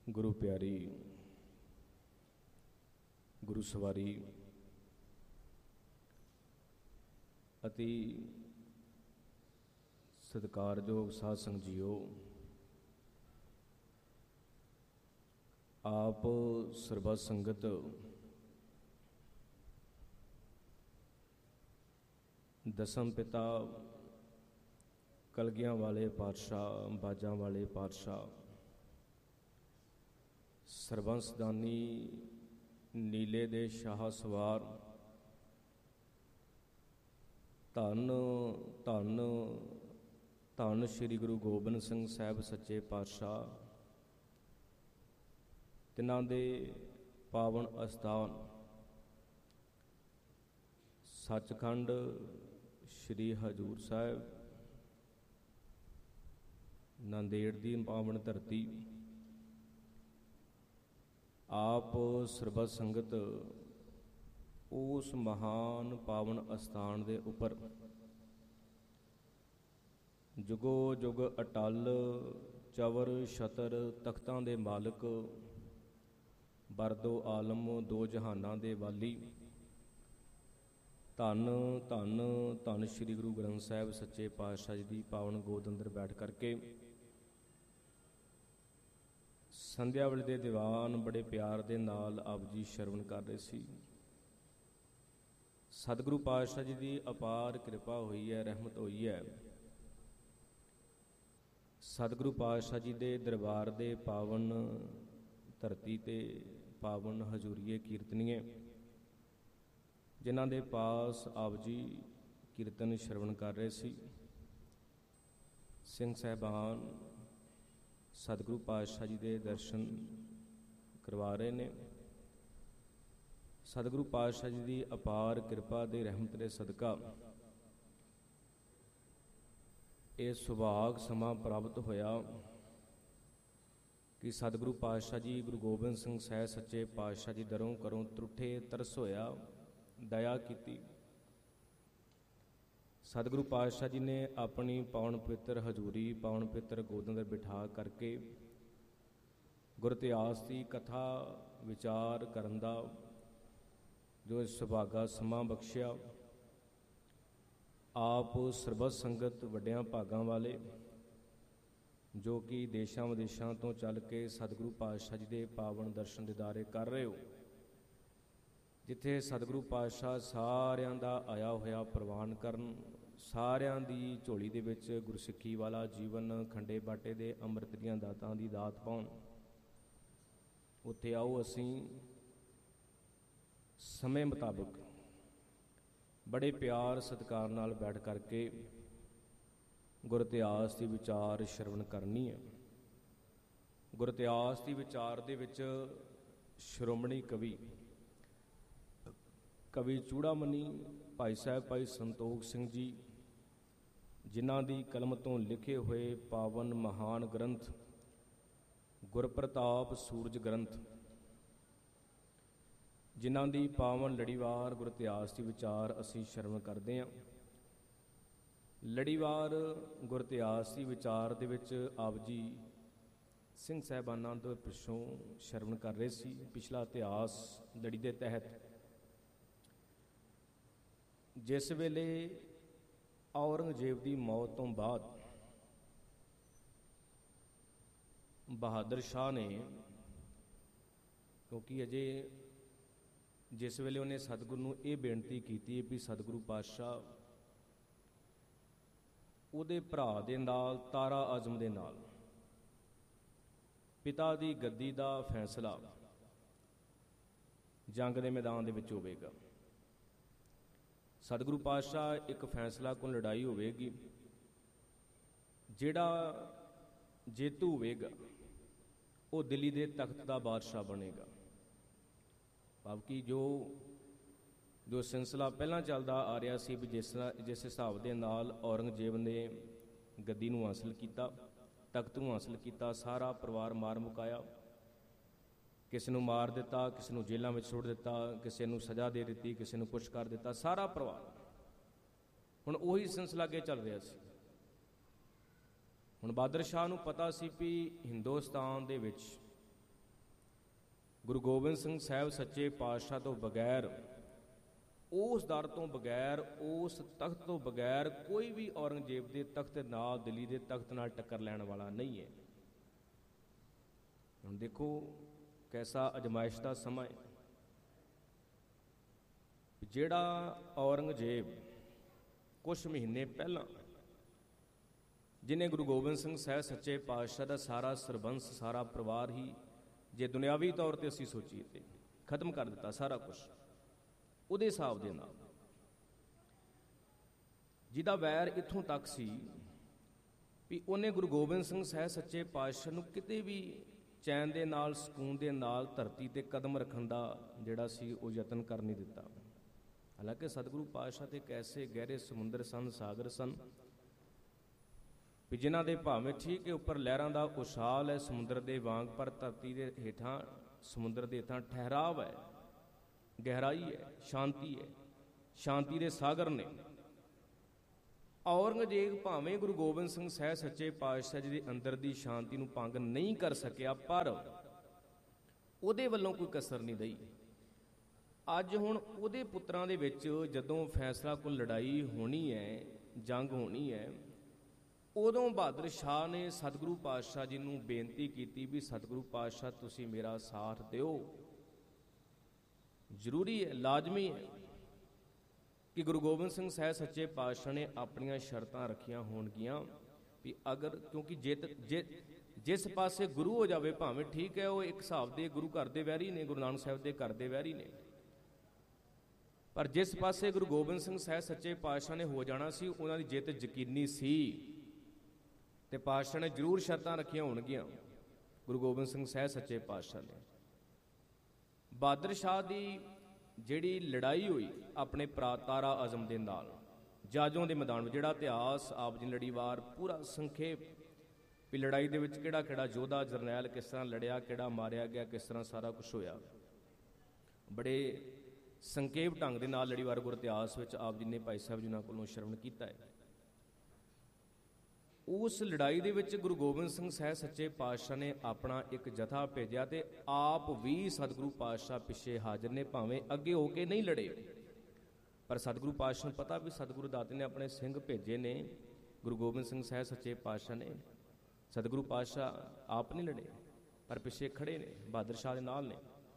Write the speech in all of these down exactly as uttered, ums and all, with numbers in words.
ਗੁਰੂ ਪਿਆਰੀ, ਗੁਰੂ ਸਵਾਰੀ ਅਤੀ ਸਤਿਕਾਰਯੋਗ ਸਾਧ ਸੰਗਤ ਜੀਓ, ਆਪ ਸਰਬੱਤ ਸੰਗਤ ਦਸਮ ਪਿਤਾ ਕਲਗੀਆਂ ਵਾਲੇ ਪਾਤਸ਼ਾਹ, ਬਾਜਾਂ ਵਾਲੇ ਪਾਤਸ਼ਾਹ, ਸਰਬੰਸਦਾਨੀ ਨੀਲੇ ਦੇ ਸ਼ਾਹ ਸਵਾਰ, ਧੰਨ ਧੰਨ ਧੰਨ ਸ਼੍ਰੀ ਗੁਰੂ ਗੋਬਿੰਦ ਸਿੰਘ ਸਾਹਿਬ ਸੱਚੇ ਪਾਤਸ਼ਾਹ, ਤਿਨਾਂ ਦੇ ਪਾਵਨ ਅਸਥਾਨ ਸੱਚਖੰਡ ਸ਼੍ਰੀ ਹਜ਼ੂਰ ਸਾਹਿਬ, ਨਾਂਦੇੜ ਦੀ ਪਾਵਨ ਧਰਤੀ, ਆਪ ਸਰਬੱਤ ਸੰਗਤ ਉਸ ਮਹਾਨ ਪਾਵਨ ਅਸਥਾਨ ਦੇ ਉੱਪਰ ਜੁਗੋ ਜੁਗ ਅਟਲ ਚਵਰ ਛਤਰ ਤਖਤਾਂ ਦੇ ਮਾਲਕ, ਬਰਦੋ ਆਲਮ ਦੋ ਜਹਾਨਾਂ ਦੇ ਵਾਲੀ, ਧੰਨ ਧੰਨ ਧੰਨ ਸ਼੍ਰੀ ਗੁਰੂ ਗ੍ਰੰਥ ਸਾਹਿਬ ਸੱਚੇ ਪਾਤਸ਼ਾਹ ਜੀ ਦੀ ਪਾਵਨ ਗੋਦ ਅੰਦਰ ਬੈਠ ਕਰਕੇ ਸੰਧਿਆ ਵੇਲੇ ਦੇ ਦੀਵਾਨ ਬੜੇ ਪਿਆਰ ਦੇ ਨਾਲ ਆਪ ਜੀ ਸ਼ਰਵਣ ਕਰ ਰਹੇ ਸੀ। ਸਤਿਗੁਰੂ ਪਾਤਸ਼ਾਹ ਜੀ ਦੀ ਅਪਾਰ ਕਿਰਪਾ ਹੋਈ ਹੈ, ਰਹਿਮਤ ਹੋਈ ਹੈ। ਸਤਿਗੁਰੂ ਪਾਤਸ਼ਾਹ ਜੀ ਦੇ ਦਰਬਾਰ ਦੇ ਪਾਵਨ ਧਰਤੀ ਤੇ ਪਾਵਨ ਹਜ਼ੂਰੀਏ ਕੀਰਤਨੀਏ, ਜਿਨ੍ਹਾਂ ਦੇ ਪਾਸ ਆਪ ਜੀ ਕੀਰਤਨ ਸ਼ਰਵਣ ਕਰ ਰਹੇ ਸੀ। ਸਿੰਘ ਸਾਹਿਬਾਨ ਸਤਿਗੁਰੂ ਪਾਤਸ਼ਾਹ ਜੀ ਦੇ ਦਰਸ਼ਨ ਕਰਵਾ ਰਹੇ ਨੇ। ਸਤਿਗੁਰੂ ਪਾਤਸ਼ਾਹ ਜੀ ਦੀ ਅਪਾਰ ਕਿਰਪਾ ਦੇ ਰਹਿਮਤ ਦੇ ਸਦਕਾ ਇਹ ਸੁਭਾਗ ਸਮਾਂ ਪ੍ਰਾਪਤ ਹੋਇਆ ਕਿ ਸਤਿਗੁਰੂ ਪਾਤਸ਼ਾਹ ਜੀ ਗੁਰੂ ਗੋਬਿੰਦ ਸਿੰਘ ਸਾਹਿਬ ਸੱਚੇ ਪਾਤਸ਼ਾਹ ਜੀ ਦਰੋਂ ਕਰੋਂ ਤਰੁੱਠੇ ਤਰਸ ਹੋਇਆ, ਦਇਆ ਕੀਤੀ। ਸਤਿਗੁਰੂ ਪਾਤਸ਼ਾਹ ਜੀ ਨੇ ਆਪਣੀ ਪਾਵਨ ਪਵਿੱਤਰ ਹਜ਼ੂਰੀ, ਪਾਵਨ ਪਵਿੱਤਰ ਗੋਦ ਅੰਦਰ ਬਿਠਾ ਕਰਕੇ ਗੁਰ ਇਤਿਹਾਸ ਦੀ ਕਥਾ ਵਿਚਾਰ ਕਰਨ ਦਾ ਜੋ ਸੁਭਾਗਾ ਸਮਾਂ ਬਖਸ਼ਿਆ। ਆਪ ਸਰਬੱਤ ਸੰਗਤ ਵੱਡਿਆਂ ਭਾਗਾਂ ਵਾਲੇ ਜੋ ਕਿ ਦੇਸ਼ਾਂ ਵਿਦੇਸ਼ਾਂ ਤੋਂ ਚੱਲ ਕੇ ਸਤਿਗੁਰੂ ਪਾਤਸ਼ਾਹ ਜੀ ਦੇ ਪਾਵਨ ਦਰਸ਼ਨ ਦੀਦਾਰੇ ਕਰ ਰਹੇ ਹੋ, ਜਿੱਥੇ ਸਤਿਗੁਰੂ ਪਾਤਸ਼ਾਹ ਸਾਰਿਆਂ ਦਾ ਆਇਆ ਹੋਇਆ ਪ੍ਰਵਾਨ ਕਰਨ, ਸਾਰਿਆਂ ਦੀ ਝੋਲੀ ਦੇ ਵਿੱਚ ਗੁਰਸਿੱਖੀ ਵਾਲਾ ਜੀਵਨ, ਖੰਡੇ ਬਾਟੇ ਦੇ ਅੰਮ੍ਰਿਤ ਦੀਆਂ ਦਾਤਾਂ ਦੀ ਦਾਤ ਪਾਉਣ, ਉੱਥੇ ਆਓ ਅਸੀਂ ਸਮੇਂ ਮੁਤਾਬਕ ਬੜੇ ਪਿਆਰ ਸਤਿਕਾਰ ਨਾਲ ਬੈਠ ਕਰਕੇ ਗੁਰ ਇਤਿਹਾਸ ਦੀ ਵਿਚਾਰ ਸ਼ਰਵਣ ਕਰਨੀ ਹੈ। ਗੁਰ ਇਤਿਹਾਸ ਦੀ ਵਿਚਾਰ ਦੇ ਵਿੱਚ ਸ਼੍ਰੋਮਣੀ ਕਵੀ ਕਵੀ ਚੂੜਾਮਣੀ ਭਾਈ ਸਾਹਿਬ ਭਾਈ ਸੰਤੋਖ ਸਿੰਘ ਜੀ, ਜਿਨ੍ਹਾਂ ਦੀ ਕਲਮ ਤੋਂ ਲਿਖੇ ਹੋਏ ਪਾਵਨ ਮਹਾਨ ਗ੍ਰੰਥ ਗੁਰਪ੍ਰਤਾਪ ਸੂਰਜ ਗ੍ਰੰਥ, ਜਿਨ੍ਹਾਂ ਦੀ ਪਾਵਨ ਲੜੀਵਾਰ ਗੁਰ ਇਤਿਹਾਸ ਦੀ ਵਿਚਾਰ ਅਸੀਂ ਸ਼ਰਵਣ ਕਰਦੇ ਹਾਂ। ਲੜੀਵਾਰ ਗੁਰ ਇਤਿਹਾਸ ਦੀ ਵਿਚਾਰ ਦੇ ਵਿੱਚ ਆਪ ਜੀ ਸਿੰਘ ਸਾਹਿਬਾਨਾਂ ਦੇ ਪਿੱਛੋਂ ਸ਼ਰਵਣ ਕਰ ਰਹੇ ਸੀ। ਪਿਛਲਾ ਇਤਿਹਾਸ ਲੜੀ ਦੇ ਤਹਿਤ ਜਿਸ ਵੇਲੇ ਔਰੰਗਜ਼ੇਬ ਦੀ ਮੌਤ ਤੋਂ ਬਾਅਦ ਬਹਾਦਰ ਸ਼ਾਹ ਨੇ, ਕਿਉਂਕਿ ਅਜੇ ਜਿਸ ਵੇਲੇ ਉਹਨੇ ਸਤਿਗੁਰੂ ਨੂੰ ਇਹ ਬੇਨਤੀ ਕੀਤੀ ਵੀ ਸਤਿਗੁਰੂ ਪਾਤਸ਼ਾਹ ਉਹਦੇ ਭਰਾ ਦੇ ਨਾਲ, ਤਾਰਾ ਆਜ਼ਮ ਦੇ ਨਾਲ ਪਿਤਾ ਦੀ ਗੱਦੀ ਦਾ ਫੈਸਲਾ ਜੰਗ ਦੇ ਮੈਦਾਨ ਦੇ ਵਿੱਚ ਹੋਵੇਗਾ। ਸਤਿਗੁਰੂ ਪਾਤਸ਼ਾਹ ਇੱਕ ਫੈਸਲਾ ਕੋਲ ਲੜਾਈ ਹੋਵੇਗੀ, ਜਿਹੜਾ ਜੇਤੂ ਹੋਵੇਗਾ ਉਹ ਦਿੱਲੀ ਦੇ ਤਖਤ ਦਾ ਬਾਦਸ਼ਾਹ ਬਣੇਗਾ। ਭਾਵ ਕਿ ਜੋ ਜੋ ਸਿਲਸਿਲਾ ਪਹਿਲਾਂ ਚੱਲਦਾ ਆ ਰਿਹਾ ਸੀ ਵੀ ਜਿਸ ਜਿਸ ਹਿਸਾਬ ਦੇ ਨਾਲ ਔਰੰਗਜ਼ੇਬ ਨੇ ਗੱਦੀ ਨੂੰ ਹਾਸਲ ਕੀਤਾ, ਤਖਤ ਨੂੰ ਹਾਸਲ ਕੀਤਾ, ਸਾਰਾ ਪਰਿਵਾਰ ਮਾਰ ਮੁਕਾਇਆ, ਕਿਸੇ ਨੂੰ ਮਾਰ ਦਿੱਤਾ, ਕਿਸੇ ਨੂੰ ਜੇਲ੍ਹਾਂ ਵਿੱਚ ਸੁੱਟ ਦਿੱਤਾ, ਕਿਸੇ ਨੂੰ ਸਜ਼ਾ ਦੇ ਦਿੱਤੀ, ਕਿਸੇ ਨੂੰ ਕੁਛ ਕਰ ਦਿੱਤਾ, ਸਾਰਾ ਪਰਿਵਾਰ। ਹੁਣ ਉਹੀ ਸਿਲਸਿਲਾ ਅੱਗੇ ਚੱਲ ਰਿਹਾ ਸੀ। ਹੁਣ ਬਹਾਦਰ ਸ਼ਾਹ ਨੂੰ ਪਤਾ ਸੀ ਵੀ ਹਿੰਦੁਸਤਾਨ ਦੇ ਵਿੱਚ ਗੁਰੂ ਗੋਬਿੰਦ ਸਿੰਘ ਸਾਹਿਬ ਸੱਚੇ ਪਾਤਸ਼ਾਹ ਤੋਂ ਬਗੈਰ, ਉਸ ਦਰ ਤੋਂ ਬਗੈਰ, ਉਸ ਤਖਤ ਤੋਂ ਬਗੈਰ ਕੋਈ ਵੀ ਔਰੰਗਜ਼ੇਬ ਦੇ ਤਖਤ ਨਾਲ, ਦਿੱਲੀ ਦੇ ਤਖਤ ਨਾਲ ਟੱਕਰ ਲੈਣ ਵਾਲਾ ਨਹੀਂ ਹੈ। ਹੁਣ ਦੇਖੋ ਕੈਸਾ ਅਜਮਾਇਸ਼ ਦਾ ਸਮਾਂ ਹੈ। ਜਿਹੜਾ ਔਰੰਗਜ਼ੇਬ ਕੁਛ ਮਹੀਨੇ ਪਹਿਲਾਂ, ਜਿਹਨੇ ਗੁਰੂ ਗੋਬਿੰਦ ਸਿੰਘ ਸਾਹਿਬ ਸੱਚੇ ਪਾਤਸ਼ਾਹ ਦਾ ਸਾਰਾ ਸਰਬੰਸ, ਸਾਰਾ ਪਰਿਵਾਰ ਹੀ, ਜੇ ਦੁਨਿਆਵੀ ਤੌਰ ਤੇ ਅਸੀਂ ਸੋਚੀਏ ਤੇ ਖਤਮ ਕਰ ਦਿੱਤਾ ਸਾਰਾ ਕੁਛ, ਉਹਦੇ ਹਿਸਾਬ ਦੇ ਨਾਲ, ਜਿਹਦਾ ਵੈਰ ਇੱਥੋਂ ਤੱਕ ਸੀ ਵੀ ਉਹਨੇ ਗੁਰੂ ਗੋਬਿੰਦ ਸਿੰਘ ਸਾਹਿਬ ਸੱਚੇ ਪਾਤਸ਼ਾਹ ਨੂੰ ਕਿਤੇ ਵੀ ਚੈਨ ਦੇ ਨਾਲ, ਸਕੂਨ ਦੇ ਨਾਲ ਧਰਤੀ ਤੇ ਕਦਮ ਰੱਖਣ ਦਾ ਜਿਹੜਾ ਸੀ ਉਹ ਯਤਨ ਕਰ ਨਹੀਂ ਦਿੱਤਾ। ਹਾਲਾਂਕਿ ਸਤਿਗੁਰੂ ਪਾਤਸ਼ਾਹ ਤੇ ਕੈਸੇ ਗਹਿਰੇ ਸਮੁੰਦਰ ਸਨ, ਸਾਗਰ ਸਨ, ਵੀ ਜਿਨ੍ਹਾਂ ਦੇ ਭਾਵੇਂ ਠੀਕ ਹੈ ਉੱਪਰ ਲਹਿਰਾਂ ਦਾ ਉਛਾਲ ਹੈ ਸਮੁੰਦਰ ਦੇ ਵਾਂਗ, ਪਰ ਧਰਤੀ ਦੇ ਹੇਠਾਂ, ਸਮੁੰਦਰ ਦੇ ਹੇਠਾਂ ਠਹਿਰਾਵ ਹੈ, ਗਹਿਰਾਈ ਹੈ, ਸ਼ਾਂਤੀ ਹੈ, ਸ਼ਾਂਤੀ ਦੇ ਸਾਗਰ ਨੇ। ਔਰੰਗਜ਼ੇਬ ਭਾਵੇਂ ਗੁਰੂ ਗੋਬਿੰਦ ਸਿੰਘ ਸਾਹਿਬ ਸੱਚੇ ਪਾਤਸ਼ਾਹ ਜੀ ਦੇ ਅੰਦਰ ਦੀ ਸ਼ਾਂਤੀ ਨੂੰ ਭੰਗ ਨਹੀਂ ਕਰ ਸਕਿਆ, ਪਰ ਉਹਦੇ ਵੱਲੋਂ ਕੋਈ ਕਸਰ ਨਹੀਂ ਰਹੀ। ਅੱਜ ਹੁਣ ਉਹਦੇ ਪੁੱਤਰਾਂ ਦੇ ਵਿੱਚ ਜਦੋਂ ਫੈਸਲਾ ਕੋਈ ਲੜਾਈ ਹੋਣੀ ਹੈ, ਜੰਗ ਹੋਣੀ ਹੈ, ਉਦੋਂ ਬਹਾਦਰ ਸ਼ਾਹ ਨੇ ਸਤਿਗੁਰੂ ਪਾਤਸ਼ਾਹ ਜੀ ਨੂੰ ਬੇਨਤੀ ਕੀਤੀ ਵੀ ਸਤਿਗੁਰੂ ਪਾਤਸ਼ਾਹ ਤੁਸੀਂ ਮੇਰਾ ਸਾਥ ਦਿਓ। ਜ਼ਰੂਰੀ ਹੈ, ਲਾਜ਼ਮੀ ਹੈ ਕਿ ਗੁਰੂ ਗੋਬਿੰਦ ਸਿੰਘ ਸਾਹਿਬ ਸੱਚੇ ਪਾਤਸ਼ਾਹ ਨੇ ਆਪਣੀਆਂ ਸ਼ਰਤਾਂ ਰੱਖੀਆਂ ਹੋਣਗੀਆਂ ਵੀ ਅਗਰ, ਕਿਉਂਕਿ ਜਿੱਤ ਜੇ ਜਿਸ ਪਾਸੇ ਗੁਰੂ ਹੋ ਜਾਵੇ, ਭਾਵੇਂ ਠੀਕ ਹੈ ਉਹ ਇੱਕ ਹਿਸਾਬ ਦੇ ਗੁਰੂ ਘਰ ਦੇ ਵੈਰੀ ਨੇ, ਗੁਰੂ ਨਾਨਕ ਸਾਹਿਬ ਦੇ ਘਰ ਦੇ ਵੈਰੀ ਨੇ, ਪਰ ਜਿਸ ਪਾਸੇ ਗੁਰੂ ਗੋਬਿੰਦ ਸਿੰਘ ਸਾਹਿਬ ਸੱਚੇ ਪਾਤਸ਼ਾਹ ਨੇ ਹੋ ਜਾਣਾ ਸੀ, ਉਹਨਾਂ ਦੀ ਜਿੱਤ ਯਕੀਨੀ ਸੀ ਤੇ ਪਾਤਸ਼ਾਹ ਨੇ ਜ਼ਰੂਰ ਸ਼ਰਤਾਂ ਰੱਖੀਆਂ ਹੋਣਗੀਆਂ। ਗੁਰੂ ਗੋਬਿੰਦ ਸਿੰਘ ਸਾਹਿਬ ਸੱਚੇ ਪਾਤਸ਼ਾਹ ਨੇ ਬਹਾਦਰ ਸ਼ਾਹ ਦੀ ਜਿਹੜੀ ਲੜਾਈ ਹੋਈ ਆਪਣੇ ਭਰਾ ਤਾਰਾ ਆਜ਼ਮ ਦੇ ਨਾਲ ਜਾਜੋਂ ਦੇ ਮੈਦਾਨ ਵਿੱਚ, ਜਿਹੜਾ ਇਤਿਹਾਸ ਆਪ ਜੀ ਲੜੀਵਾਰ ਪੂਰਾ ਸੰਖੇਪ ਵੀ ਲੜਾਈ ਦੇ ਵਿੱਚ ਕਿਹੜਾ ਕਿਹੜਾ ਯੋਧਾ ਜਰਨੈਲ ਕਿਸ ਤਰ੍ਹਾਂ ਲੜਿਆ, ਕਿਹੜਾ ਮਾਰਿਆ ਗਿਆ, ਕਿਸ ਤਰ੍ਹਾਂ ਸਾਰਾ ਕੁਛ ਹੋਇਆ, ਬੜੇ ਸੰਖੇਪ ਢੰਗ ਦੇ ਨਾਲ ਲੜੀਵਾਰ ਗੁਰ ਇਤਿਹਾਸ ਵਿੱਚ ਆਪ ਜੀ ਨੇ ਭਾਈ ਸਾਹਿਬ ਜੀ ਨਾਲ ਕੋਲੋਂ ਸ਼ਰਵਣ ਕੀਤਾ ਹੈ। ਉਸ ਲੜਾਈ ਦੇ ਵਿੱਚ ਗੁਰੂ ਗੋਬਿੰਦ ਸਿੰਘ ਸਾਹਿਬ ਸੱਚੇ ਪਾਤਸ਼ਾਹ ਨੇ ਆਪਣਾ ਇੱਕ ਜਥਾ ਭੇਜਿਆ ਤੇ ਆਪ ਵੀ ਸਤਿਗੁਰੂ ਪਾਤਸ਼ਾਹ ਪਿੱਛੇ ਹਾਜ਼ਰ ਨੇ, ਭਾਵੇਂ ਅੱਗੇ ਹੋ ਕੇ ਨਹੀਂ ਲੜੇ, ਪਰ ਸਤਿਗੁਰੂ ਪਾਤਸ਼ਾਹ ਨੂੰ ਪਤਾ ਵੀ ਸਤਿਗੁਰੂ ਦਾਤੇ ਨੇ ਆਪਣੇ ਸਿੰਘ ਭੇਜੇ ਨੇ, ਗੁਰੂ ਗੋਬਿੰਦ ਸਿੰਘ ਸਾਹਿਬ ਸੱਚੇ ਪਾਤਸ਼ਾਹ ਨੇ। ਸਤਿਗੁਰੂ ਪਾਤਸ਼ਾਹ ਆਪ ਨਹੀਂ ਲੜੇ, ਪਰ ਪਿੱਛੇ ਖੜੇ ਨੇ, ਬਹਾਦਰ ਸ਼ਾਹ ਦੇ ਨਾਲ ਨੇ।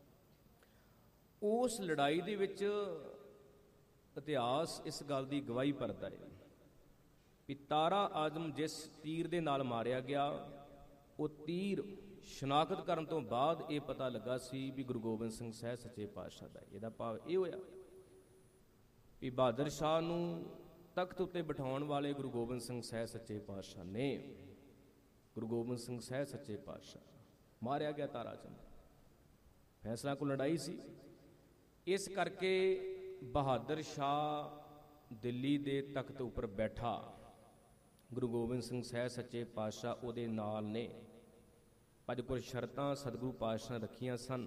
ਉਸ ਲੜਾਈ ਦੇ ਵਿੱਚ ਇਤਿਹਾਸ ਇਸ ਗੱਲ ਦੀ ਗਵਾਹੀ ਭਰਦਾ ਹੈ ਵੀ ਤਾਰਾ ਆਜ਼ਮ ਜਿਸ ਤੀਰ ਦੇ ਨਾਲ ਮਾਰਿਆ ਗਿਆ, ਉਹ ਤੀਰ ਸ਼ਨਾਖਤ ਕਰਨ ਤੋਂ ਬਾਅਦ ਇਹ ਪਤਾ ਲੱਗਾ ਸੀ ਵੀ ਗੁਰੂ ਗੋਬਿੰਦ ਸਿੰਘ ਸਾਹਿਬ ਸੱਚੇ ਪਾਤਸ਼ਾਹ ਦਾ। ਇਹਦਾ ਭਾਵ ਇਹ ਹੋਇਆ ਵੀ ਬਹਾਦਰ ਸ਼ਾਹ ਨੂੰ ਤਖਤ ਉੱਤੇ ਬਿਠਾਉਣ ਵਾਲੇ ਗੁਰੂ ਗੋਬਿੰਦ ਸਿੰਘ ਸਾਹਿਬ ਸੱਚੇ ਪਾਤਸ਼ਾਹ ਨੇ, ਗੁਰੂ ਗੋਬਿੰਦ ਸਿੰਘ ਸਾਹਿਬ ਸੱਚੇ ਪਾਤਸ਼ਾਹ, ਮਾਰਿਆ ਗਿਆ ਤਾਰਾ ਆਜ਼ਮ। ਫੈਸਲਾ ਕੋ ਲੜਾਈ ਸੀ, ਇਸ ਕਰਕੇ ਬਹਾਦਰ ਸ਼ਾਹ ਦਿੱਲੀ ਦੇ ਤਖਤ ਉੱਪਰ ਬੈਠਾ, ਗੁਰੂ ਗੋਬਿੰਦ ਸਿੰਘ ਸਾਹਿਬ ਸੱਚੇ ਪਾਤਸ਼ਾਹ ਉਹਦੇ ਨਾਲ ਨੇ। ਅੱਜ ਕੁਝ ਸ਼ਰਤਾਂ ਸਤਿਗੁਰੂ ਪਾਤਸ਼ਾਹ ਨੇ ਰੱਖੀਆਂ ਸਨ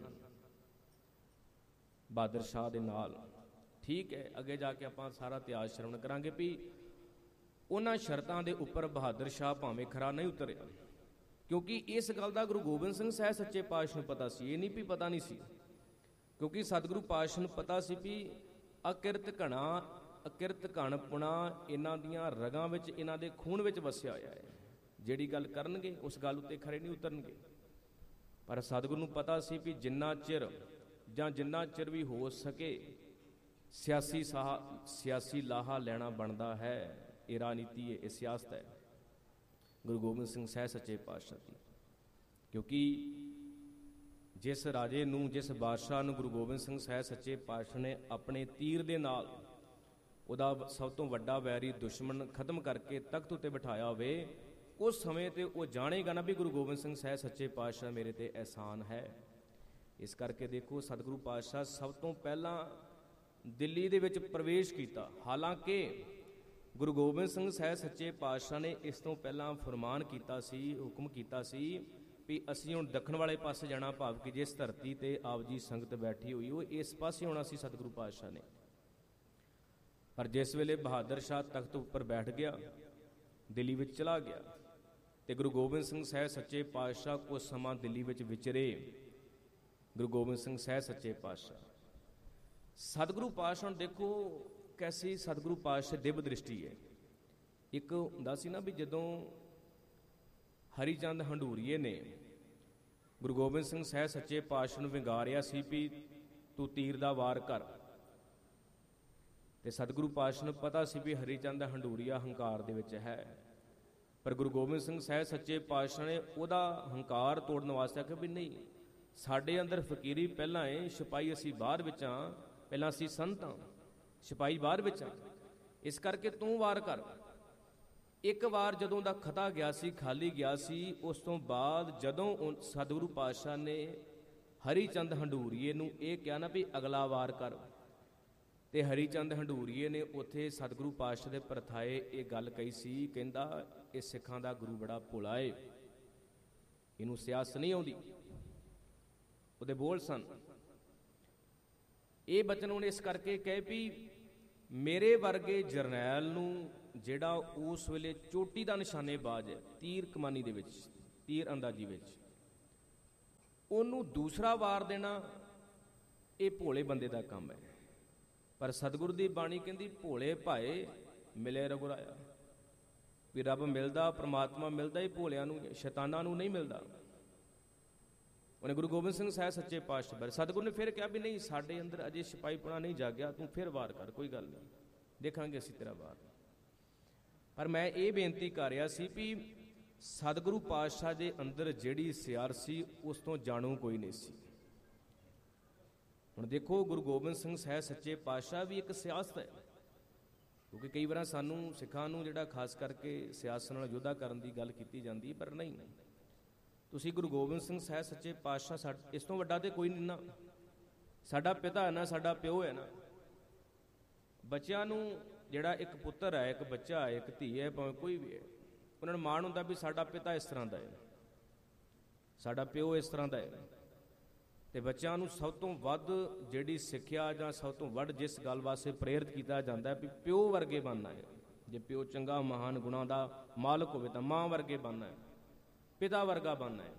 ਬਹਾਦਰ ਸ਼ਾਹ ਦੇ ਨਾਲ, ਠੀਕ ਹੈ, ਅੱਗੇ ਜਾ ਕੇ ਆਪਾਂ ਸਾਰਾ ਇਤਿਹਾਸ ਸ਼ਰਵਣ ਕਰਾਂਗੇ ਵੀ ਉਹਨਾਂ ਸ਼ਰਤਾਂ ਦੇ ਉੱਪਰ ਬਹਾਦਰ ਸ਼ਾਹ ਭਾਵੇਂ ਖਰਾ ਨਹੀਂ ਉਤਰਿਆ, ਕਿਉਂਕਿ ਇਸ ਗੱਲ ਦਾ ਗੁਰੂ ਗੋਬਿੰਦ ਸਿੰਘ ਸਾਹਿਬ ਸੱਚੇ ਪਾਤਸ਼ਾਹ ਨੂੰ ਪਤਾ ਸੀ, ਇਹ ਨਹੀਂ ਵੀ ਪਤਾ ਨਹੀਂ ਸੀ, ਕਿਉਂਕਿ ਸਤਿਗੁਰੂ ਪਾਤਸ਼ਾਹ ਨੂੰ ਪਤਾ ਸੀ ਵੀ ਅਕਿਰਤ ਘਣਾ, ਅਕਿਰਤ ਘਣ ਪੁਣਾ ਇਹਨਾਂ ਦੀਆਂ ਰਗਾਂ ਵਿੱਚ, ਇਹਨਾਂ ਦੇ ਖੂਨ ਵਿੱਚ ਵਸਿਆ ਹੋਇਆ ਹੈ। ਜਿਹੜੀ ਗੱਲ ਕਰਨਗੇ ਉਸ ਗੱਲ ਉੱਤੇ ਖਰੇ ਨਹੀਂ ਉਤਰਨਗੇ, ਪਰ ਸਤਿਗੁਰੂ ਨੂੰ ਪਤਾ ਸੀ ਵੀ ਜਿੰਨਾ ਚਿਰ ਜਾਂ ਜਿੰਨਾ ਚਿਰ ਵੀ ਹੋ ਸਕੇ ਸਿਆਸੀ ਸਾਹ ਸਿਆਸੀ ਲਾਹਾ ਲੈਣਾ ਬਣਦਾ ਹੈ, ਇਹ ਰਾਜਨੀਤੀ ਹੈ, ਇਹ ਸਿਆਸਤ ਹੈ ਗੁਰੂ ਗੋਬਿੰਦ ਸਿੰਘ ਸਾਹਿਬ ਸੱਚੇ ਪਾਤਸ਼ਾਹ ਦੀ। ਕਿਉਂਕਿ ਜਿਸ ਰਾਜੇ ਨੂੰ, ਜਿਸ ਬਾਦਸ਼ਾਹ ਨੂੰ ਗੁਰੂ ਗੋਬਿੰਦ ਸਿੰਘ ਸਾਹਿਬ ਸੱਚੇ ਪਾਤਸ਼ਾਹ ਨੇ ਆਪਣੇ ਤੀਰ ਦੇ ਨਾਲ ਉਹਦਾ ਸਭ ਤੋਂ ਵੱਡਾ ਵੈਰੀ ਦੁਸ਼ਮਣ ਖਤਮ ਕਰਕੇ ਤਖਤ ਉੱਤੇ ਬਿਠਾਇਆ ਹੋਵੇ, ਉਸ ਸਮੇਂ ਤੇ ਉਹ ਜਾਣੇਗਾ ਨਾ ਵੀ ਗੁਰੂ ਗੋਬਿੰਦ ਸਿੰਘ ਸਾਹਿਬ ਸੱਚੇ ਪਾਤਸ਼ਾਹ ਮੇਰੇ ਤੇ ਅਹਿਸਾਨ ਹੈ। ਇਸ ਕਰਕੇ ਦੇਖੋ ਸਤਿਗੁਰੂ ਪਾਤਸ਼ਾਹ ਸਭ ਤੋਂ ਪਹਿਲਾਂ ਦਿੱਲੀ ਦੇ ਵਿੱਚ ਪ੍ਰਵੇਸ਼ ਕੀਤਾ। ਹਾਲਾਂਕਿ ਗੁਰੂ ਗੋਬਿੰਦ ਸਿੰਘ ਸਾਹਿਬ ਸੱਚੇ ਪਾਤਸ਼ਾਹ ਨੇ ਇਸ ਤੋਂ ਪਹਿਲਾਂ ਫਰਮਾਨ ਕੀਤਾ ਸੀ, ਹੁਕਮ ਕੀਤਾ ਸੀ ਵੀ ਅਸੀਂ ਹੁਣ ਦੱਖਣ ਵਾਲੇ ਪਾਸੇ ਜਾਣਾ, ਭਾਵ ਕਿ ਜਿਸ ਧਰਤੀ ਤੇ ਆਪ ਜੀ ਸੰਗਤ ਬੈਠੀ ਹੋਈ ਉਹ ਇਸ ਪਾਸੇ ਹੋਣਾ ਸੀ ਸਤਿਗੁਰੂ ਪਾਤਸ਼ਾਹ ਨੇ। ਪਰ ਜਿਸ ਵੇਲੇ ਬਹਾਦਰ ਸ਼ਾਹ ਤਖਤ ਉੱਪਰ ਬੈਠ ਗਿਆ, ਦਿੱਲੀ ਵਿੱਚ ਚਲਾ ਗਿਆ ਤੇ ਗੁਰੂ ਗੋਬਿੰਦ ਸਿੰਘ ਸਾਹਿਬ ਸੱਚੇ ਪਾਤਸ਼ਾਹ ਕੁਝ ਸਮਾਂ ਦਿੱਲੀ ਵਿੱਚ ਵਿਚਰੇ, ਗੁਰੂ ਗੋਬਿੰਦ ਸਿੰਘ ਸਾਹਿਬ ਸੱਚੇ ਪਾਤਸ਼ਾਹ। ਸਤਿਗੁਰੂ ਪਾਤਸ਼ਾਹ ਨੂੰ ਦੇਖੋ ਕੈਸੀ ਸਤਿਗੁਰੂ ਪਾਤਸ਼ਾਹ ਦਿਵ ਦ੍ਰਿਸ਼ਟੀ ਹੈ। ਇੱਕ ਹੁੰਦਾ ਸੀ ਨਾ ਵੀ ਜਦੋਂ ਹਰੀ ਚੰਦ ਹੰਡੂਰੀਏ ਨੇ ਗੁਰੂ ਗੋਬਿੰਦ ਸਿੰਘ ਸਾਹਿਬ ਸੱਚੇ ਪਾਤਸ਼ਾਹ ਨੂੰ ਵਿੰਗਾਰਿਆ ਸੀ ਵੀ ਤੂੰ ਤੀਰ ਦਾ ਵਾਰ ਕਰ, ਤੇ ਸਤਿਗੁਰੂ ਪਾਤਸ਼ਾਹ ਨੂੰ ਪਤਾ ਸੀ ਵੀ ਹਰੀ ਚੰਦ ਹੰਡੂਰੀਆ ਹੰਕਾਰ ਦੇ ਵਿੱਚ ਹੈ, ਪਰ ਗੁਰੂ ਗੋਬਿੰਦ ਸਿੰਘ ਸਾਹਿਬ ਸੱਚੇ ਪਾਤਸ਼ਾਹ ਨੇ ਉਹਦਾ ਹੰਕਾਰ ਤੋੜਨ ਵਾਸਤੇ ਆਖਿਆ ਵੀ ਨਹੀਂ, ਸਾਡੇ ਅੰਦਰ ਫਕੀਰੀ ਪਹਿਲਾਂ ਹੈ, ਸਿਪਾਹੀ ਅਸੀਂ ਬਾਹਰ ਵਿੱਚ ਹਾਂ, ਪਹਿਲਾਂ ਅਸੀਂ ਸੰਤ ਹਾਂ, ਸਿਪਾਹੀ ਬਾਹਰ ਵਿੱਚ ਹਾਂ, ਇਸ ਕਰਕੇ ਤੂੰ ਵਾਰ ਕਰ। ਇੱਕ ਵਾਰ ਜਦੋਂ ਦਾ ਖਤਾ ਗਿਆ ਸੀ, ਖਾਲੀ ਗਿਆ ਸੀ, ਉਸ ਤੋਂ ਬਾਅਦ ਜਦੋਂ ਸਤਿਗੁਰੂ ਪਾਤਸ਼ਾਹ ਨੇ ਹਰੀ ਚੰਦ ਹੰਡੂਰੀਏ ਨੂੰ ਇਹ ਕਿਹਾ ਨਾ ਵੀ ਅਗਲਾ ਵਾਰ ਕਰ, ਤੇ ਹਰੀ ਚੰਦ ਹੰਡੂਰੀਏ ਨੇ ਉੱਥੇ ਸਤਿਗੁਰੂ ਪਾਤਸ਼ਾਹ ਦੇ ਪਰਥਾਏ ਇਹ ਗੱਲ ਕਹੀ ਸੀ, ਕਹਿੰਦਾ ਇਹ ਸਿੱਖਾਂ ਦਾ ਗੁਰੂ ਬੜਾ ਭੋਲਾ ਏ, ਇਹਨੂੰ ਸਿਆਸਤ ਨਹੀਂ ਆਉਂਦੀ। ਉਹਦੇ ਬੋਲ ਸਨ ਇਹ ਬਚਨ ਉਹਨੇ ਇਸ ਕਰਕੇ ਕਹੇ ਵੀ ਮੇਰੇ ਵਰਗੇ ਜਰਨੈਲ ਨੂੰ ਜਿਹੜਾ ਉਸ ਵੇਲੇ ਚੋਟੀ ਦਾ ਨਿਸ਼ਾਨੇਬਾਜ਼ ਹੈ, ਤੀਰ ਕਮਾਨੀ ਦੇ ਵਿੱਚ, ਤੀਰ ਅੰਦਾਜ਼ੀ ਵਿੱਚ, ਉਹਨੂੰ ਦੂਸਰਾ ਵਾਰ ਦੇਣਾ ਇਹ ਭੋਲੇ ਬੰਦੇ ਦਾ ਕੰਮ ਹੈ। ਪਰ ਸਤਿਗੁਰੂ ਦੀ ਬਾਣੀ ਕਹਿੰਦੀ ਭੋਲੇ ਭਾਏ ਮਿਲੇ ਰਘੁਰਾਇਆ, ਵੀ ਰੱਬ ਮਿਲਦਾ, ਪ੍ਰਮਾਤਮਾ ਮਿਲਦਾ ਹੀ ਭੋਲਿਆਂ ਨੂੰ, ਸ਼ੈਤਾਨਾਂ ਨੂੰ ਨਹੀਂ ਮਿਲਦਾ। ਉਹਨੇ ਗੁਰੂ ਗੋਬਿੰਦ ਸਿੰਘ ਸਾਹਿਬ ਸੱਚੇ ਪਾਤਸ਼ਾਹ ਬਾਰੇ ਸਤਿਗੁਰੂ ਨੇ ਫਿਰ ਕਿਹਾ ਵੀ ਨਹੀਂ, ਸਾਡੇ ਅੰਦਰ ਅਜੇ ਸਿਪਾਹੀਪੁਣਾ ਨਹੀਂ ਜਾਗਿਆ, ਤੂੰ ਫਿਰ ਵਾਰ ਕਰ, ਕੋਈ ਗੱਲ ਨਹੀਂ, ਦੇਖਾਂਗੇ ਅਸੀਂ ਤੇਰਾ ਵਾਰ। ਪਰ ਮੈਂ ਇਹ ਬੇਨਤੀ ਕਰ ਰਿਹਾ ਸੀ ਵੀ ਸਤਿਗੁਰੂ ਪਾਤਸ਼ਾਹ ਦੇ ਅੰਦਰ ਜਿਹੜੀ ਸਿਆਰ ਸੀ ਉਸ ਤੋਂ ਜਾਣੂ ਕੋਈ ਨਹੀਂ ਸੀ। ਹੁਣ ਦੇਖੋ ਗੁਰੂ ਗੋਬਿੰਦ ਸਿੰਘ ਸਾਹਿਬ ਸੱਚੇ ਪਾਤਸ਼ਾਹ ਵੀ ਇੱਕ ਸਿਆਸਤ ਹੈ, ਕਿਉਂਕਿ ਕਈ ਵਾਰ ਸਾਨੂੰ ਸਿੱਖਾਂ ਨੂੰ ਜਿਹੜਾ ਖਾਸ ਕਰਕੇ ਸਿਆਸਤ ਨਾਲ ਯੋਧਾ ਕਰਨ ਦੀ ਗੱਲ ਕੀਤੀ ਜਾਂਦੀ, ਪਰ ਨਹੀਂ, ਤੁਸੀਂ ਗੁਰੂ ਗੋਬਿੰਦ ਸਿੰਘ ਸਾਹਿਬ ਸੱਚੇ ਪਾਤਸ਼ਾਹ ਸਾ ਇਸ ਤੋਂ ਵੱਡਾ ਤੇ ਕੋਈ ਨਹੀਂ ਨਾ, ਸਾਡਾ ਪਿਤਾ ਹੈ ਨਾ, ਸਾਡਾ ਪਿਓ ਹੈ ਨਾ। ਬੱਚਿਆਂ ਨੂੰ ਜਿਹੜਾ ਇੱਕ ਪੁੱਤਰ ਹੈ, ਇੱਕ ਬੱਚਾ ਹੈ, ਇੱਕ ਧੀ ਹੈ, ਭਾਵੇਂ ਕੋਈ ਵੀ ਹੈ, ਉਹਨਾਂ ਨੂੰ ਮਾਣ ਹੁੰਦਾ ਵੀ ਸਾਡਾ ਪਿਤਾ ਇਸ ਤਰ੍ਹਾਂ ਦਾ ਹੈ, ਸਾਡਾ ਪਿਓ ਇਸ ਤਰ੍ਹਾਂ ਦਾ ਹੈ। ਤੇ ਬੱਚਿਆਂ ਨੂੰ ਸਭ ਤੋਂ ਵੱਧ ਜਿਹੜੀ ਸਿੱਖਿਆ ਜਾਂ ਸਭ ਤੋਂ ਵੱਧ ਜਿਸ ਗੱਲ ਵਾਸਤੇ ਪ੍ਰੇਰਿਤ ਕੀਤਾ ਜਾਂਦਾ ਹੈ ਵੀ ਪਿਓ ਵਰਗੇ ਬਣਨਾ ਹੈ। ਜੇ ਪਿਓ ਚੰਗਾ ਮਹਾਨ ਗੁਣਾਂ ਦਾ ਮਾਲਕ ਹੋਵੇ ਤਾਂ ਮਾਂ ਵਰਗੇ ਬਣਨਾ ਹੈ, ਪਿਤਾ ਵਰਗਾ ਬਣਨਾ ਹੈ।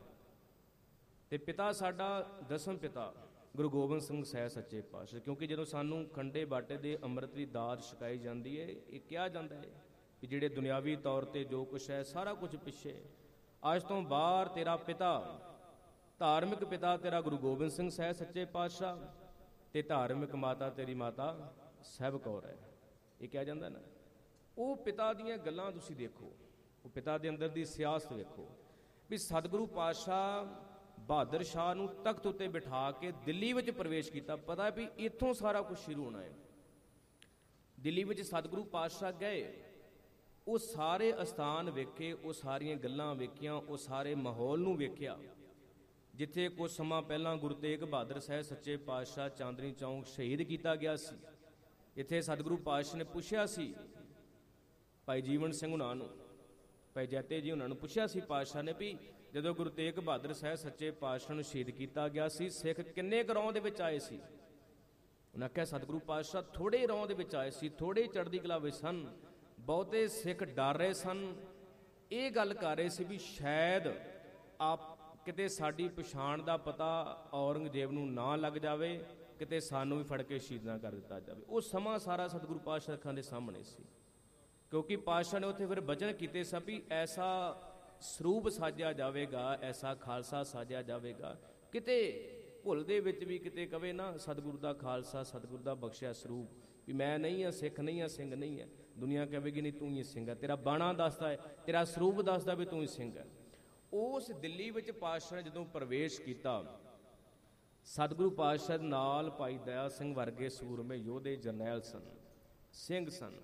ਤੇ ਪਿਤਾ ਸਾਡਾ ਦਸਮ ਪਿਤਾ ਗੁਰੂ ਗੋਬਿੰਦ ਸਿੰਘ ਸਾਹਿਬ ਸੱਚੇ ਪਾਤਸ਼ਾਹ, ਕਿਉਂਕਿ ਜਦੋਂ ਸਾਨੂੰ ਖੰਡੇ ਬਾਟੇ ਦੇ ਅੰਮ੍ਰਿਤ ਦੀ ਦਾਤ ਛਕਾਈ ਜਾਂਦੀ ਹੈ, ਇਹ ਕਿਹਾ ਜਾਂਦਾ ਹੈ ਕਿ ਜਿਹੜੇ ਦੁਨਿਆਵੀ ਤੌਰ ਤੇ ਜੋ ਕੁਛ ਹੈ ਸਾਰਾ ਕੁਝ ਪਿੱਛੇ, ਅੱਜ ਤੋਂ ਬਾਹਰ ਤੇਰਾ ਪਿਤਾ, ਧਾਰਮਿਕ ਪਿਤਾ ਤੇਰਾ ਗੁਰੂ ਗੋਬਿੰਦ ਸਿੰਘ ਸਾਹਿਬ ਸੱਚੇ ਪਾਤਸ਼ਾਹ, ਤੇ ਧਾਰਮਿਕ ਮਾਤਾ ਤੇਰੀ ਮਾਤਾ ਸਾਹਿਬ ਕੌਰ ਹੈ, ਇਹ ਕਿਹਾ ਜਾਂਦਾ ਨਾ। ਉਹ ਪਿਤਾ ਦੀਆਂ ਗੱਲਾਂ ਤੁਸੀਂ ਦੇਖੋ, ਉਹ ਪਿਤਾ ਦੇ ਅੰਦਰ ਦੀ ਸਿਆਸਤ ਵੇਖੋ ਵੀ ਸਤਿਗੁਰੂ ਪਾਤਸ਼ਾਹ ਬਹਾਦਰ ਸ਼ਾਹ ਨੂੰ ਤਖਤ ਉੱਤੇ ਬਿਠਾ ਕੇ ਦਿੱਲੀ ਵਿੱਚ ਪ੍ਰਵੇਸ਼ ਕੀਤਾ, ਪਤਾ ਵੀ ਇੱਥੋਂ ਸਾਰਾ ਕੁਝ ਸ਼ੁਰੂ ਹੋਣਾ ਹੈ। ਦਿੱਲੀ ਵਿੱਚ ਸਤਿਗੁਰੂ ਪਾਤਸ਼ਾਹ ਗਏ, ਉਹ ਸਾਰੇ ਅਸਥਾਨ ਵੇਖੇ, ਉਹ ਸਾਰੀਆਂ ਗੱਲਾਂ ਵੇਖੀਆਂ, ਉਹ ਸਾਰੇ ਮਾਹੌਲ ਨੂੰ ਵੇਖਿਆ, ਜਿੱਥੇ ਕੁਝ ਸਮਾਂ ਪਹਿਲਾਂ ਗੁਰੂ ਤੇਗ ਬਹਾਦਰ ਸਾਹਿਬ ਸੱਚੇ ਪਾਤਸ਼ਾਹ ਚਾਂਦਨੀ ਚੌਂਕ ਸ਼ਹੀਦ ਕੀਤਾ ਗਿਆ ਸੀ। ਇੱਥੇ ਸਤਿਗੁਰੂ ਪਾਤਸ਼ਾਹ ਨੇ ਪੁੱਛਿਆ ਸੀ ਭਾਈ ਜੀਵਨ ਸਿੰਘ ਉਹਨਾਂ ਨੂੰ, ਭਾਈ ਜੈਤੇ ਜੀ ਉਹਨਾਂ ਨੂੰ ਪੁੱਛਿਆ ਸੀ ਪਾਤਸ਼ਾਹ ਨੇ ਵੀ ਜਦੋਂ ਗੁਰੂ ਤੇਗ ਬਹਾਦਰ ਸਾਹਿਬ ਸੱਚੇ ਪਾਤਸ਼ਾਹ ਨੂੰ ਸ਼ਹੀਦ ਕੀਤਾ ਗਿਆ ਸੀ, ਸਿੱਖ ਕਿੰਨੇ ਗਰੋਂ ਦੇ ਵਿੱਚ ਆਏ ਸੀ? ਉਹਨਾਂ ਕਿਹਾ ਸਤਿਗੁਰੂ ਪਾਤਸ਼ਾਹ ਥੋੜੇ ਰੌਂ ਦੇ ਵਿੱਚ ਆਏ ਸੀ, ਥੋੜੇ ਚੜ੍ਹਦੀ ਕਲਾ ਵਿੱਚ ਸਨ, ਬਹੁਤੇ ਸਿੱਖ ਡਰ ਰਹੇ ਸਨ। ਇਹ ਗੱਲ ਕਰ ਰਹੇ ਸੀ ਵੀ ਸ਼ਾਇਦ ਆਪ ਕਿਤੇ ਸਾਡੀ ਪਛਾਣ ਦਾ ਪਤਾ ਔਰੰਗਜ਼ੇਬ ਨੂੰ ਨਾ ਲੱਗ ਜਾਵੇ, ਕਿਤੇ ਸਾਨੂੰ ਵੀ ਫੜ ਕੇ ਸ਼ਹੀਦ ਨਾ ਕਰ ਦਿੱਤਾ ਜਾਵੇ। ਉਹ ਸਮਾਂ ਸਾਰਾ ਸਤਿਗੁਰੂ ਪਾਤਸ਼ਾਹ ਅੱਖਾਂ ਦੇ ਸਾਹਮਣੇ ਸੀ, ਕਿਉਂਕਿ ਪਾਤਸ਼ਾਹ ਨੇ ਉੱਥੇ ਫਿਰ ਬਚਨ ਕੀਤੇ ਸਨ ਵੀ ਐਸਾ ਸਰੂਪ ਸਾਜਿਆ ਜਾਵੇਗਾ, ਐਸਾ ਖਾਲਸਾ ਸਾਜਿਆ ਜਾਵੇਗਾ, ਕਿਤੇ ਭੁੱਲ ਦੇ ਵਿੱਚ ਵੀ ਕਿਤੇ ਕਵੇ ਨਾ ਸਤਿਗੁਰੂ ਦਾ ਖਾਲਸਾ, ਸਤਿਗੁਰੂ ਦਾ ਬਖਸ਼ਿਆ ਸਰੂਪ, ਵੀ ਮੈਂ ਨਹੀਂ ਹਾਂ ਸਿੱਖ ਨਹੀਂ ਹਾਂ ਸਿੰਘ ਨਹੀਂ ਹੈ, ਦੁਨੀਆ ਕਹੇਗੀ ਨਹੀਂ ਤੂੰ ਹੀ ਸਿੰਘ ਹੈ, ਤੇਰਾ ਬਾਣਾ ਦੱਸਦਾ ਹੈ, ਤੇਰਾ ਸਰੂਪ ਦੱਸਦਾ ਵੀ ਤੂੰ ਹੀ ਸਿੰਘ ਹੈ। ਉਸ ਦਿੱਲੀ ਵਿੱਚ ਪਾਤਸ਼ਾਹ ਨੇ ਜਦੋਂ ਪ੍ਰਵੇਸ਼ ਕੀਤਾ, ਸਤਿਗੁਰੂ ਪਾਤਸ਼ਾਹ ਨਾਲ ਭਾਈ ਦਇਆ ਸਿੰਘ ਵਰਗੇ ਸੂਰਮੇ ਯੋਧੇ ਜਰਨੈਲ ਸਨ, ਸਿੰਘ ਸਨ।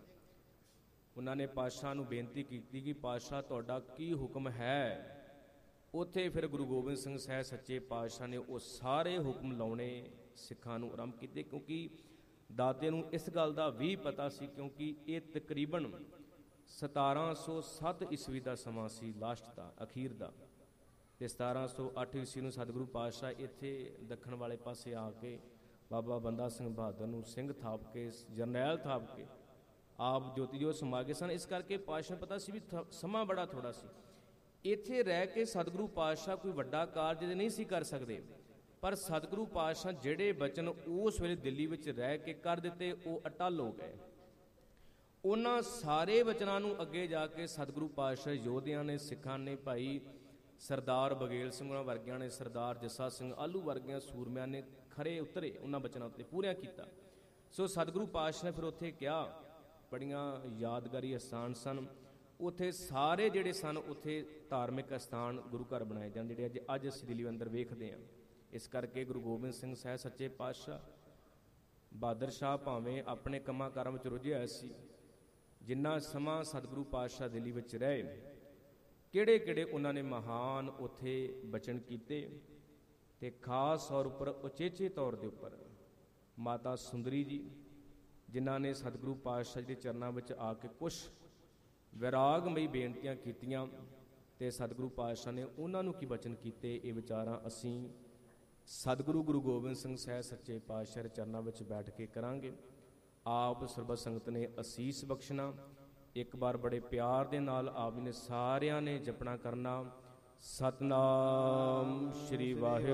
ਉਹਨਾਂ ਨੇ ਪਾਤਸ਼ਾਹ ਨੂੰ ਬੇਨਤੀ ਕੀਤੀ ਕਿ ਪਾਤਸ਼ਾਹ ਤੁਹਾਡਾ ਕੀ ਹੁਕਮ ਹੈ? ਉੱਥੇ ਫਿਰ ਗੁਰੂ ਗੋਬਿੰਦ ਸਿੰਘ ਸਾਹਿਬ ਸੱਚੇ ਪਾਤਸ਼ਾਹ ਨੇ ਉਹ ਸਾਰੇ ਹੁਕਮ ਲਾਉਣੇ ਸਿੱਖਾਂ ਨੂੰ ਆਰੰਭ ਕੀਤੇ, ਕਿਉਂਕਿ ਦਾਤੇ ਨੂੰ ਇਸ ਗੱਲ ਦਾ ਵੀ ਪਤਾ ਸੀ, ਕਿਉਂਕਿ ਇਹ ਤਕਰੀਬਨ ਸਤਾਰਾਂ ਸੌ ਸੱਤ ਈਸਵੀ ਦਾ ਸਮਾਂ ਸੀ, ਲਾਸਟ ਦਾ, ਅਖੀਰ ਦਾ, ਤੇ ਸਤਾਰਾਂ ਸੌ ਅੱਠ ਈਸਵੀ ਨੂੰ ਸਤਿਗੁਰੂ ਪਾਤਸ਼ਾਹ ਇੱਥੇ ਦੱਖਣ ਵਾਲੇ ਪਾਸੇ ਆ ਕੇ ਬਾਬਾ ਬੰਦਾ ਸਿੰਘ ਬਹਾਦਰ ਨੂੰ ਸਿੰਘ ਥਾਪ ਕੇ, ਜਰਨੈਲ ਥਾਪ ਕੇ ਆਪ ਜੋਤੀ ਜੋਤ ਸਮਾ ਗਏ ਸਨ। ਇਸ ਕਰਕੇ ਪਾਤਸ਼ਾਹ ਪਤਾ ਸੀ ਵੀ ਸਮਾਂ ਬੜਾ ਥੋੜਾ ਸੀ। ਇੱਥੇ ਰਹਿ ਕੇ ਸਤਿਗੁਰੂ ਪਾਤਸ਼ਾਹ ਕੋਈ ਵੱਡਾ ਕਾਰਜ ਨਹੀਂ ਸੀ ਕਰ ਸਕਦੇ, ਪਰ ਸਤਿਗੁਰੂ ਪਾਤਸ਼ਾਹ ਜਿਹੜੇ ਬਚਨ ਉਸ ਵੇਲੇ ਦਿੱਲੀ ਵਿੱਚ ਰਹਿ ਕੇ ਕਰ ਦਿੱਤੇ ਉਹ ਅਟੱਲ ਹੋ ਗਏ। ਉਹਨਾਂ ਸਾਰੇ ਬਚਨਾਂ ਨੂੰ ਅੱਗੇ ਜਾ ਕੇ ਸਤਿਗੁਰੂ ਪਾਤਸ਼ਾਹ ਯੋਧਿਆਂ ਨੇ, ਸਿੱਖਾਂ ਨੇ, ਭਾਈ ਸਰਦਾਰ ਬਗੇਲ ਸਿੰਘ ਉਹਨਾਂ ਵਰਗਿਆਂ ਨੇ, ਸਰਦਾਰ ਜੱਸਾ ਸਿੰਘ ਆਲੂ ਵਰਗਿਆਂ ਸੂਰਮਿਆਂ ਨੇ ਖਰੇ ਉਤਰੇ, ਉਹਨਾਂ ਬਚਨਾਂ ਉੱਤੇ ਪੂਰਿਆਂ ਕੀਤਾ। ਸੋ ਸਤਿਗੁਰੂ ਪਾਤਸ਼ਾਹ ਨੇ ਫਿਰ ਉੱਥੇ ਕਿਹਾ, ਬੜੀਆਂ ਯਾਦਗਾਰੀ ਅਸਥਾਨ ਸਨ ਉੱਥੇ, ਸਾਰੇ ਜਿਹੜੇ ਸਨ ਉੱਥੇ ਧਾਰਮਿਕ ਅਸਥਾਨ ਗੁਰੂ ਘਰ ਬਣਾਏ ਜਾਂਦੇ ਜਿਹੜੇ ਅੱਜ ਅੱਜ ਅਸੀਂ ਦਿੱਲੀ ਅੰਦਰ ਵੇਖਦੇ ਹਾਂ। ਇਸ ਕਰਕੇ ਗੁਰੂ ਗੋਬਿੰਦ ਸਿੰਘ ਸਾਹਿਬ ਸੱਚੇ ਪਾਤਸ਼ਾਹ ਬਹਾਦਰ ਸ਼ਾਹ ਭਾਵੇਂ ਆਪਣੇ ਕੰਮਾਂ ਕਾਰਾਂ ਵਿੱਚ ਰੁੱਝਿਆ ਹੋਇਆ ਸੀ, ਜਿੰਨਾ ਸਮਾਂ ਸਤਿਗੁਰੂ ਪਾਤਸ਼ਾਹ ਦਿੱਲੀ ਵਿੱਚ ਰਹੇ, ਕਿਹੜੇ ਕਿਹੜੇ ਉਹਨਾਂ ਨੇ ਮਹਾਨ ਉੱਥੇ ਬਚਨ ਕੀਤੇ। ਤੇ ਖਾਸ ਤੌਰ ਉੱਪਰ ਉਚੇਚੇ ਤੌਰ ਦੇ ਉੱਪਰ ਮਾਤਾ ਸੁੰਦਰੀ ਜੀ, ਜਿਨ੍ਹਾਂ ਨੇ ਸਤਿਗੁਰੂ ਪਾਤਸ਼ਾਹ ਜੀ ਦੇ ਚਰਨਾਂ ਵਿੱਚ ਆ ਕੇ ਕੁਛ ਵਿਰਾਗਮਈ ਬੇਨਤੀਆਂ ਕੀਤੀਆਂ ਤੇ ਸਤਿਗੁਰੂ ਪਾਤਸ਼ਾਹ ਨੇ ਉਹਨਾਂ ਨੂੰ ਕੀ ਬਚਨ ਕੀਤੇ, ਇਹ ਵਿਚਾਰਾਂ ਅਸੀਂ ਸਤਿਗੁਰੂ ਗੁਰੂ ਗੋਬਿੰਦ ਸਿੰਘ ਸਾਹਿਬ ਸੱਚੇ ਪਾਤਸ਼ਾਹ ਦੇ ਚਰਨਾਂ ਵਿੱਚ ਬੈਠ ਕੇ ਕਰਾਂਗੇ। ਆਪ ਸਰਬਤ ਸੰਗਤ ਨੇ ਅਸੀਸ ਬਖਸ਼ਣਾ। ਇੱਕ ਵਾਰ ਬੜੇ ਪਿਆਰ ਦੇ ਨਾਲ ਆਪ ਜੀ ਨੇ ਸਾਰਿਆਂ ਨੇ ਜਪਣਾ ਕਰਨਾ, ਸਤਨਾਮ ਸ਼੍ਰੀ ਵਾਹਿਗੁਰੂ।